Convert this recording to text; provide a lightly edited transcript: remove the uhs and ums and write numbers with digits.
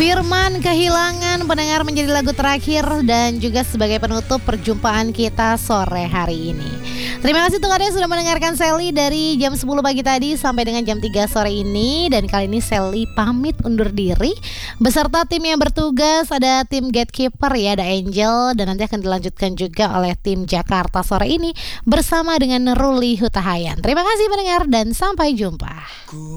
Firman Kehilangan pendengar menjadi lagu terakhir dan juga sebagai penutup perjumpaan kita sore hari ini. Terima kasih untuk Anda yang sudah mendengarkan Sally dari jam 10 pagi tadi sampai dengan jam 3 sore ini. Dan kali ini Sally pamit undur diri beserta tim yang bertugas. Ada tim Gatekeeper ya, ada Angel, dan nanti akan dilanjutkan juga oleh tim Jakarta sore ini bersama dengan Ruli Hutahayan. Terima kasih pendengar dan sampai jumpa.